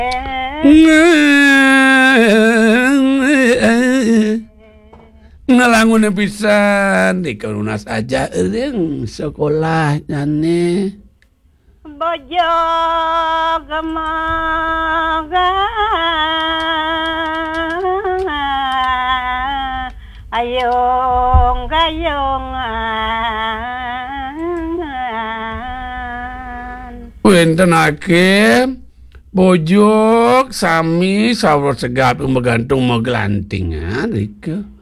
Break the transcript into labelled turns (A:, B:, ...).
A: Ngalangun pisan di lunas aja eureung sekolah nyane
B: bojo gemoga ayong gayongan
A: wenten ake bojok sami sawur segap megantung megelanting rike